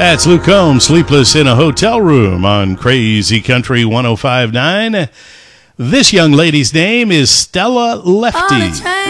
That's Luke Combs, Sleepless in a Hotel Room on Crazy Country 105.9. This young lady's name is Stella Lefty.